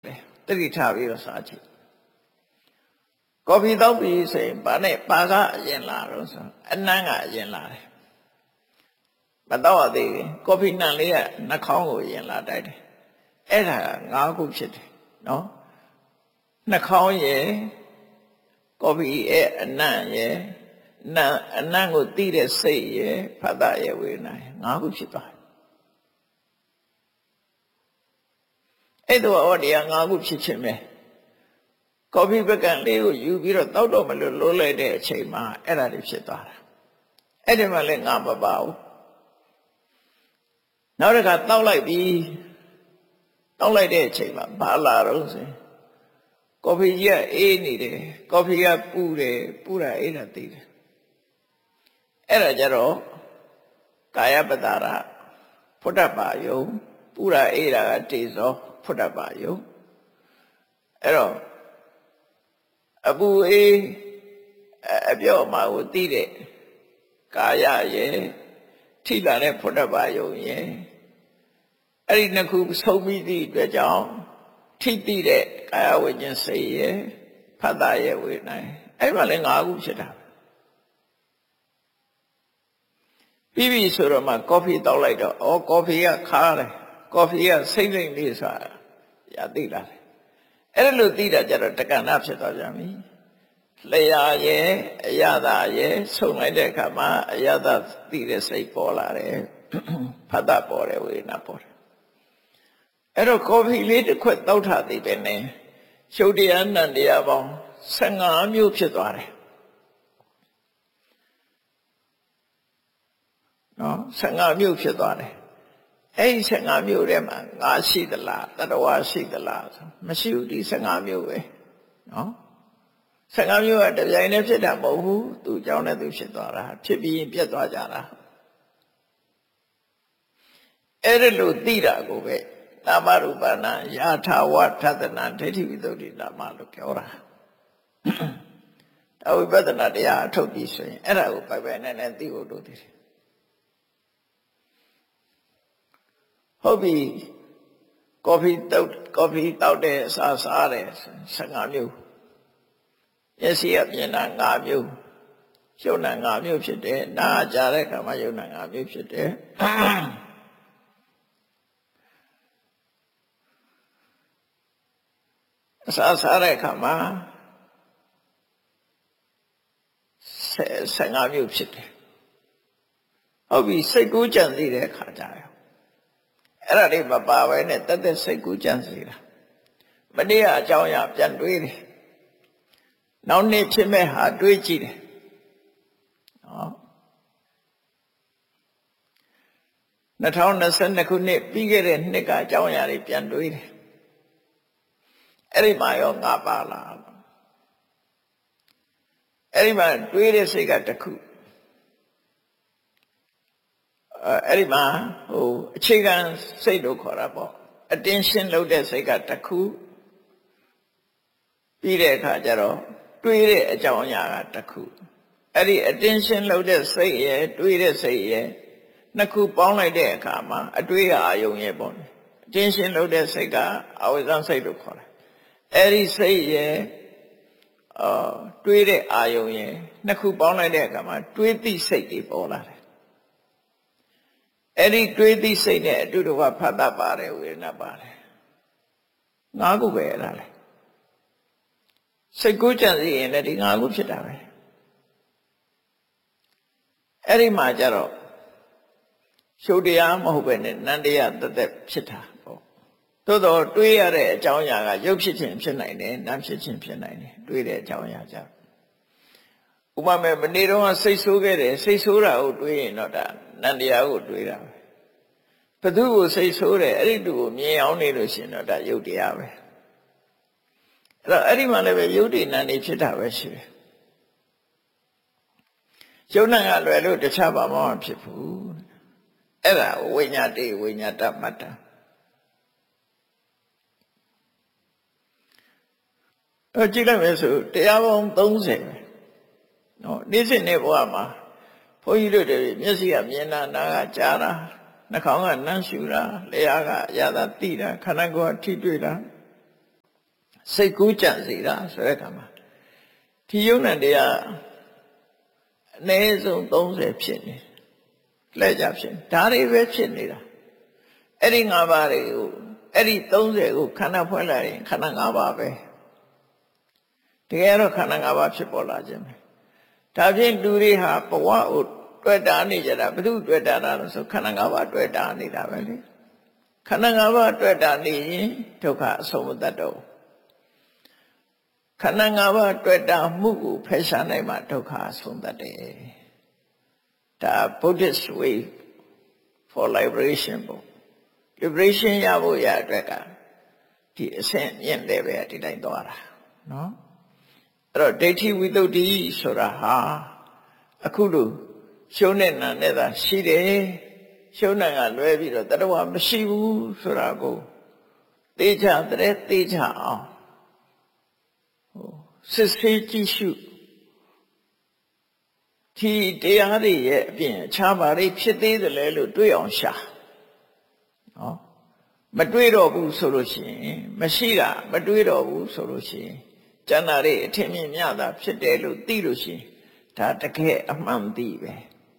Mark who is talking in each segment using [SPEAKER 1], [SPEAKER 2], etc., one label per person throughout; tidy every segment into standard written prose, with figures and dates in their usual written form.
[SPEAKER 1] တတိထားပြီးတော့စားကြည့်ကော်ဖီတောက်ပြီးဆိုရင်ဘာနဲ့ပါကအရင်လာတော့ဆိုအနံ့ကအရင်လာတယ်မတော့ရသေးဘူးကော်ဖီနှံလေးကနှာခေါင်းကိုအရင်လာတိုက်တယ်အဲ့ဒါ၅ခုဖြစ်တယ်နော်နှာခေါင်းရယ်ကော်ဖီရဲ့အနံ့ရယ်အနံ့ကိုတီးတဲ့စိတ်ရယ်ဖတ်တာရယ်ဝေဒနာရယ်၅ခုဖြစ်သွားတယ်အဲ့တော့ဟောတရား၅ခုဖြစ်ခြင်းပဲကော်ဖီပကံလေးကိုယူပြီးတော့တောက်တော့မလို့လိုးလိုက်တဲ့အချိန်မှာအဲ့ဒါတွေဖြစ်သွားတာအဲ့ဒီမှာလည်းငါမပါဘူးနောက်တစ်ခါတောက်လိုက်ပြီးတောက်လိုက်တဲ့အချိန်မှာဘာလာတော့ဆိုကော်ဖီကြီးကအေးနေတယ်ကော်ဖီကပူတယ်ပူတာအေးတာသိတယ်အဲ့ဒါကြတော့ကာယပတာရဖုဒ္ဓပါယုံပူတာအေးတာကတေဇောဖုဒ္ဓပါယုံအဲ့တော့အပူအေးအပြော့မှာကိုသိတဲ့ကာယရဲ့ထိလာတဲ့ဖုဒ္ဓပါယုံရဲ့အဲ့ဒီနှစ်ခုဆုံးပြီးသည့်အတွက်ကြောင့်ထိတိတဲ့ကာယဝိညာဉ်စိတ်ရဲ့ဖတ်တာရဲ့ဝေဒနာအဲ့မှာလည်း၅ခုဖြစ်တာပြီးပြီဆိုတော့မှကော်ဖီတောက်လိုက်တော့ဩကော်ဖီကခါတယ်ကော်ဖီကစိမ့်စိမ့်လေးဆိုတာရသိလာတယ်အဲ့ဒါလို့သိတာကြတော့တက္ကနာဖြစ်သွားပြန်ပြီလျာရဲ့အယတာရဲ့ဆုံလိုက်တဲ့အခါမှာအယတာသိတဲ့စိတ်ပေါ်လာတယ်ဖတ်တာပေါ်တယ်ဝေဒနာပေါ်တယ်အဲ့တော့ကော်ဖီလေးတစ်ခွက်တောက်ထားသေးတယ်နဲ့ရှုပ်တရားနံတရားပေါင်း15မျိုးဖြစ်သွားတယ်နော်15မျိုးဖြစ်သွားတယ်အဲ့ဒီ15မျိုးထဲမှာငါရှိသလားတတဝါရှိသလားမရှိဘူးဒီ15မျိုးပဲနော်15မျိုးကတပြိုင်တည်းဖြစ်တာမဟုတ်ဘူးသူအကြောင်းနဲ့သူဖြစ်သွားတာဖြစ်ပြီးရင်ပြတ်သွားကြတာအဲ့ဒါလို့သိတာကိုပဲနာမရူပနာယာထာဝထသနာဒိဋ္ဌိဝိသုဒ္ဓိနာမလို့ပြောတာအဝိပဿနာတရားအထုတ်ပြီးဆိုရင်အဲ့ဒါကိုပိုင်ပိုင်နဲ့သိဖို့လိုသေးတယ်ဟုတ်ပြီကော်ဖီတောက်တဲ့အစားစားတယ်15မျိုးမျက်စိကမြင်တာ5မျိုးရှုပ်တာ5မျိုးဖြစ်တယ်နားကြားတဲ့အခါမှာယုံတာ5မျိုးဖြစ်တယ်အစားစားတဲ့အခါမှာ15မျိုးဖြစ်တယ်ဟုတ်ပြီစိတ်ကူးကြံသိတဲ့အခါကျတယ်အဲ့ဒါလေးမပါဘဲနဲ့တက်တက်စိတ်ကူးကြံစီတာမနေ့ကအကြောင်းအရာပြန်တွေးတယ်နောက်နေ့ဖြစ်မဲ့ဟာတွေးကြည့်တယ်နော်2022ခုနှစ်ပြီးခဲ့တဲ့နှစ်ကအကြောင်းအရာတွေပြန်တွေးတယ်အဲ့ဒီမှာရောငါပါလားအဲ့ဒီမှာတွေးတဲ့စိတ်ကတစ်ခုအဲ့ဒီမှာအခြေခံစိတ်လို့ခေါ်တာပေါ့ attention လုပ်တဲ့စိတ်ကတစ်ခုပြီးတဲ့အခါကျတော့တွေးတဲ့အကြောင်းအရာကတစ်ခုအဲ့ဒီ attention လုပ်တဲ့စိတ်ရဲ့တွေးတဲ့စိတ်ရဲ့နှစ်ခုပေါင်းလိုက်တဲ့အခါမှာအတွေးအာယုံရဲ့ပေါ့ attention လုပ်တဲ့စိတ်ကအဝိဇ္ဇစိတ်လို့ခေါ်တယ်အဲ့ဒီစိတ်ရဲ့တွေးတဲ့အာယုံရဲ့နှစ်ခုပေါင်းလိုက်တဲ့အခါမှာတွေးသိစိတ်တွေပေါ်လာတယ်အဲ့ဒီတွေးသိစိတ်နဲ့အတူတူကဖတ်တတ်ပါတယ်ဝေဒနာပါတယ်၅ခုပဲအဲ့ဒါလေစိတ်ကူးကြံစီရင်လည်းဒီ၅ခုဖြစ်တာပဲအဲ့ဒီမှာကျတော့ရှုပ်တရားမဟုတ်ပဲနဲ့နန္တရားတသက်ဖြစ်တာပေါ့သို့တော့တွေးရတဲ့အကြောင်းအရာကရုပ်ဖြစ်ခြင်းဖြစ်နိုင်တယ်နာမ်ဖြစ်ခြင်းဖြစ်နိုင်တယ်တွေးတဲ့အကြောင်းအရာကြောင့်ဥပမာမနေ့တော့စိတ်ဆိုးခဲ့တယ်စိတ်ဆိုးတာကိုတွေးရင်တော့ဒါနန္တရားကိုတွေးတာပဲဘသူကိုစိတ်ဆိုးတယ်အဲ့ဒီတူကိုမြင်အောင်နေလို့ရှင်တော့ဒါရုပ်တရားပဲအဲ့တော့အဲ့ဒီမှာလည်းပဲရုပ်တည်နံနေဖြစ်တာပဲရှိတယ်ရုပ်နံကလွယ်လို့တခြားဘာမှမဖြစ်ဘူးအဲ့ဒါဝိညာတိဝိညာတမတ္တကြည့်လိုက်မယ်ဆိုတရားပေါင်း30ပဲနော်နေ့စဉ်နေ့ဘဝမှာဘုန်းကြီးတို့တွေမျက်စိကမြင်တာနားကကြားတာနှာခေါင်းကနမ်းရှူတာလျှာကအရသာသိတာခန္ဓာကိုယ်ကထိတွေ့တာစိတ်ကူးကြံစီတာဆိုတဲ့အခါမှာဒီယုံနဲ့တရားအနည်းဆုံး30ဖြစ်နေလဲကြဖြစ်ဒါတွေပဲဖြစ်နေတာအဲ့ဒီ5ပါးတွေကိုအဲ့ဒီ30ကိုခန္ဓာဖွဲ့လိုက်ရင်ခန္ဓာ5ပါးပဲတကယ်တော့ခန္ဓာ5ပါးဖြစ်ပေါ်လာခြင်းပဲဒါဖြင့်လူတွေဟာဘဝကိုတွေ့တာနေကြတာဘယ်သူတွေ့တာလဲဆိုခန္ဓာ5ပါးတွေ့တာနေတာပဲလေခန္ဓာ5ပါးတွေ့တာနေရင်ဒုက္ခအဆုံးမတတ်တော့ခန္ဓာ5ပါးတွေ့တာမှုကိုဖယ်ရှားနိုင်မှဒုက္ခအဆုံးတတ်တယ်ဒါ Buddhist way for liberation ပေါ့ liberation ရဖို့ရအတွက်ကဒီအဆင့်မြင့်တယ်ပဲဒီတိုင်းသွားတာနော်အဲ့တော့ဒိဋ္ဌိဝိတ္တုဆိုတာဟာအခုလိုရှုံးတဲ့နာနဲ့သာရှိတယ်ရှုံးနာကလွဲပြီးတော့တတဝမရှိဘူးဆိုတာကိုသိကြတဲ့သိကြအောင်စစ်ဆေးကြည့်ရှုဒီတရားတွေရဲ့အပြင်အခြားဘာတွေဖြစ်သေးတယ်လဲလို့တွေးအောင်ရှာနော်မတွေးတော့ဘူးဆိုလို့ရှိရင်မရှိတာမတွေးတော့ဘူးဆိုလို့ရှိရင်ကျန်တာတွေအထင်မြင်မြတာဖြစ်တယ်လို့သိလို့ရှိရင်ဒါတကယ်အမှန်သိပဲ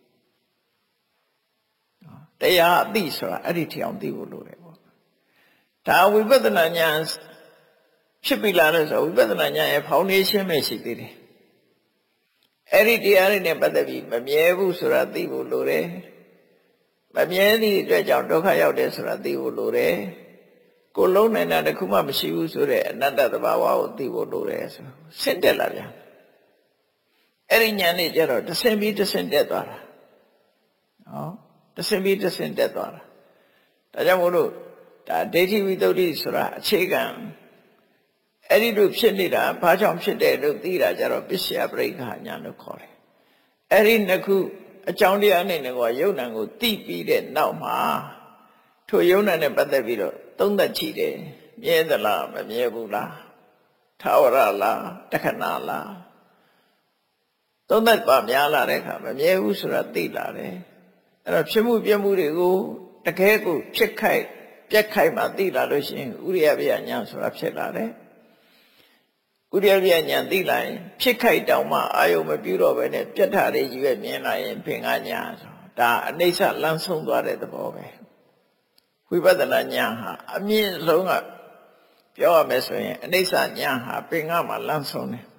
[SPEAKER 1] တရားအသိဆိုတာအဲ့ဒီထအောင်သိဖို့လိုတယ်ပေါ့ဒါဝိပဿနာဉာဏ်ဖြစ်ပြီလားလို့ဆိုဝိပဿနာဉာဏ်ရဲ့ foundation ပဲရှိသေးတယ်အဲ့ဒီတရားတွေနဲ့ပတ်သက်ပြီးမမြဲဘူးဆိုတာသိဖို့လိုတယ်မမြဲသည့်အတွက်ကြောင့်ဒုက္ခရောက်တယ်ဆိုတာသိဖို့လိုတယ်ကိုလုံးနိုင်တာတခုမှမရှိဘူးဆိုတဲ့အနတ္တသဘာဝကိုသိဖို့လိုတယ်ဆိုဆင့်တက်လာပြန်အဲ့ဒီဉာဏ်နဲ့ကျတော့တဆင့်ပြီးတဆင့်တက်သွားတာနော်တဆင့်ပြီးတဆင့်တက်သွားတာဒါကြောင့်မို့လို့ဒါဒိဋ္ဌိဝိတ္တုဆိုတာအခြေခံအဲ့ဒီလိုဖြစ်နေတာဘာကြောင့်ဖြစ်တယ်လို့သိတာကြတော့ပစ္စယပရိက္ခဉာဏ်လို့ခေါ်တယ်အဲ့ဒီနှစ်ခုအကြောင်းတရားနဲ့ကယုံနာကိုသိပြီးတဲ့နောက်မှာထိုယုံနာနဲ့ပတ်သက်ပြီးတော့သုံးသပ်ကြည့်တယ်မြဲသလားမမြဲဘူးလားထာဝရလားတခဏလားသုံးသပ်ပါများလာတဲ့အခါမမြဲဘူးဆိုတာသိလာတယ်အဲ့တော့ဖြစ်မှုပြမှုတွေကိုတကယ်ကိုဖြစ်ခိုက်ပြက်ခိုက်မှသိလာလို့ရှိရင်ဥရိယပြညာဆိုတာဖြစ်လာတယ်ဥရိယပြညာသိလာရင်ဖြစ်ခိုက်တောင်မှအာယုံမပြုတော့ဘဲနဲ့ပြက်ထတွေကြီးပဲမြင်လာရင်ဖင်ကညာဆိုဒါအနိစ္စလမ်းဆုံးသွားတဲ့သဘောပဲဝိပဿနာညာဟာအမြင့်ဆုံးကပြောရမယ်ဆိုရင်အနိစ္စညာဟာပင်ကမှာလမ်းဆုံးတယ်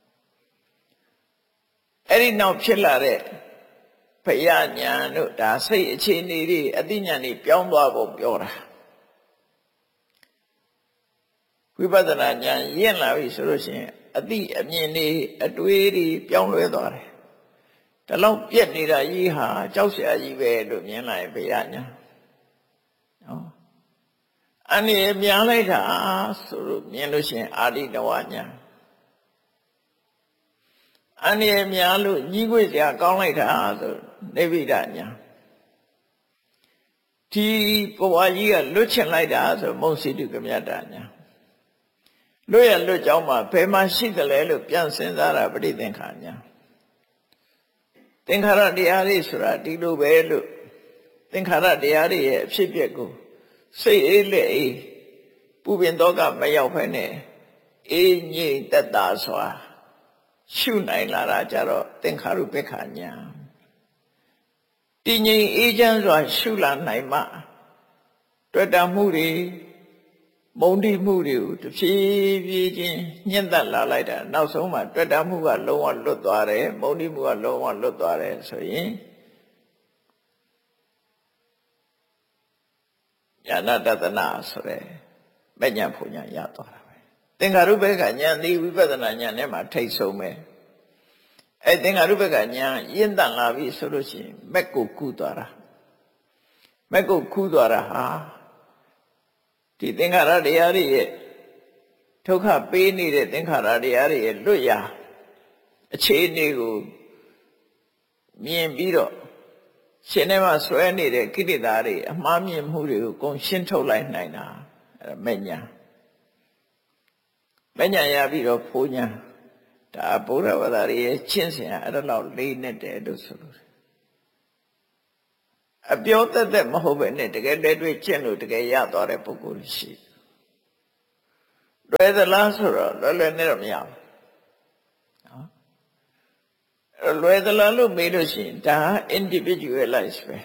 [SPEAKER 1] အဲ့ဒီနောက်ဖြစ်လာတဲ့ဘယညာတို့ဒါစိတ်အခြေအနေတွေအသိဉာဏ်တွေပြောင်းသွားပုံပြောတာဝိပဿနာဉာဏ်ရင့်လာပြီဆိုလို့ရှိရင်အသိအမြင်တွေအတွေးတွေပြောင်းလဲသွားတယ်ဒါလောက်ပြက်နေတာကြီးဟာကြောက်စရာကြီးပဲလို့မြင်လာရင်ဘယညာနော်အနေများလိုက်တာဆိုလို့မြင်လို့ရှိရင်အာရိတဝညာအနေများလို့ညီးခွေစရာကောင်းလိုက်တာဆိုနိဗ္ဗိဒညာဒီဘဝကြီးကလွတ်ချင်လိုက်တာဆိုမုံစီတုကမြတ်တာညာလွတ်ရလွတ်ကြောင်းမှာဘယ်မှာရှိသလဲလို့ပြန်စဉ်းစားတာပဋိသင်္ခါညာသင်္ခါရတရားတွေဆိုတာဒီလိုပဲလို့သင်္ခါရတရားတွေရဲ့အဖြစ်အပျက်ကိုစိတ်အေးလက်အေးပူပင်တော့ကမရောက်ဖ ೇನೆ အေးငြိမ်သက်သာစွာရှုနိုင်လာတာကြတော့သင်္ခါရုပ္ပခာညာတည်ငြိမ်အေးချမ်းစွာရှုလာနိုင်မှတွေ့တာမှုတွေမုန်းတိမှုတွေကိုတဖြည်းဖြည်းချင်းညှင့်သက်လာလိုက်တာနောက်ဆုံးမှတွေ့တာမှုကလုံးဝလွတ်သွားတယ်မုန်းတိမှုကလုံးဝလွတ်သွားတယ်ဆိုရင်ဉာဏတတနာဆိုတဲ့မဉ္ဇဉ်ဖုန်ဉာဏ်ရသွားတာပဲသင်္ခါရုပ္ပခဉာဏ်ဒီဝိပဿနာဉာဏ်နဲ့မှထိတ်ဆုံးပဲအဲသင်္ခါရုပ္ပခဉာဏ်ရင့်တန်လာပြီဆိုလို့ရှိရင်မက်ကိုကူးသွားတာမက်ကိုကူးသွားတာဟာဒီသင်္ခါရတရားတွေရဲ့ဒုက္ခပေးနေတဲ့သင်္ခါရတရားတွေရဲ့လွတ်ရာအခြေအနေကိုမြင်ပြီးတော့ရှင်ထဲမှာဆွဲနေတဲ့ကိလေသာတွေအမှားမြင်မှုတွေကိုကုန်ရှင်းထုတ်လိုက်နိုင်တာအဲမဉ္ဇဉ်ရပြီးတော့ဘုံညာဒါဗုဒ္ဓဘာသာရဲ့ကျင့်စဉ်အဲ့ဒါလောက်လေးနဲ့တယ်လို့ဆိုလို့အပြောသက်မဟုတ်ပဲနဲ့တကယ်တည်းတွေ့ကျင့်လို့တကယ်ရသွားတဲ့ပုဂ္ဂိုလ်ရှိမလွယ်သလားဆိုတော့လွယ်နဲ့တော့မရဘူးနော်လွယ်သလားလို့မေးလို့ရှိရင်ဒါ individualize ပဲ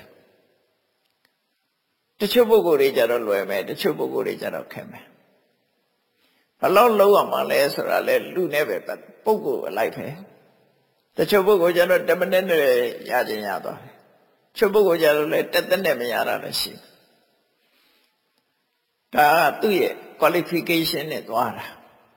[SPEAKER 1] တချို့ပုဂ္ဂိုလ်တွေကြတော့လွယ်မယ်တချို့ပုဂ္ဂိုလ်တွေကြတော့ခက်မယ်ဘယ်လောက်လုံးအောင်မလဲဆိုတာလဲလူနဲ့ပဲပုဂ္ဂိုလ်အလိုက်ပဲတချို့ပုဂ္ဂိုလ်ကြတော့10မိနစ်နဲ့ရခြင်းရသွားတယ်ချို့ပုဂ္ဂိုလ်ကြတော့လဲ10သက်နဲ့မရတာလည်းရှိဒါကသူ့ရဲ့ qualification နဲ့သွားတာ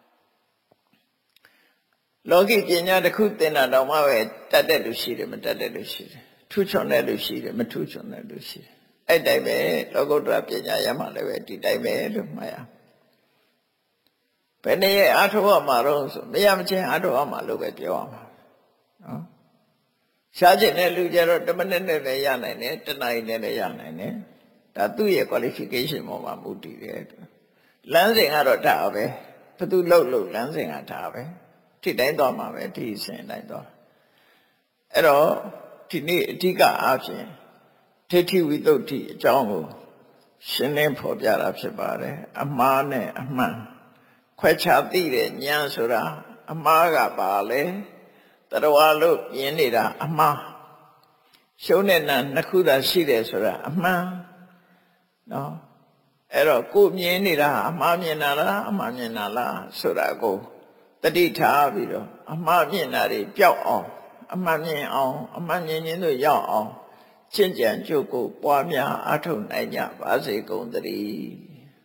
[SPEAKER 1] လောကီပညာတစ်ခုသင်တာတော့မှပဲတတ်တဲ့လူရှိတယ်မတတ်တဲ့လူရှိတယ်ထူးချွန်တဲ့လူရှိတယ်မထူးချွန်တဲ့လူရှိတယ်အဲ့တိုင်းပဲလောကုတ္တရာပညာရမှလည်းပဲဒီတိုင်းပဲလို့မှတ်ရဘယ်နည်းအားထုတ်ရမှာတော့ဆိုမရမချင်းအားထုတ်ရမှာလို့ပဲပြောရမှာနော်ရှားကျင်တဲ့လူကြတော့10မိနစ်နဲ့လည်းရနိုင်တယ်10နာရီနဲ့လည်းရနိုင်တယ်ဒါသူ့ရဲ့ qualification ပေါ်မှာမူတည်တယ်လမ်းစဉ်ကတော့ဒါပဲဘသူလှုပ်လမ်းစဉ်ကဒါပဲထိတိုင်းသွားမှာပဲဒီအစဉ်တိုင်းသွားအဲ့တော့ဒီနေ့အဓိကအားဖြင့်ထိဋ္ဌိဝိသုဒ္ဓိအကြောင်းကိုရှင်းလင်းဖော်ပြတာဖြစ်ပါတယ်အမှားနဲ့အမှန်ခွဲခြားသိတဲ့ဉာဏ်ဆိုတာအမှားကပါလေတရားလို့မြင်နေတာအမှားရှုံးတဲ့နာနှစ်ခုသာရှိတယ်ဆိုတာအမှန်နော်အဲ့တော့ကိုမြင်နေတာအမှားမြင်တာလားအမှားမြင်တာလားဆိုတာကိုတတိထားပြီးတော့အမှားမြင်တာတွေပျောက်အောင်အမှန်မြင်အောင်အမှန်မြင်ခြင်းတို့ရောက်အောင်ကျင့်ကြံကြိုးကိုပွားများအားထုတ်နိုင်ကြပါစေကုန်သတည်း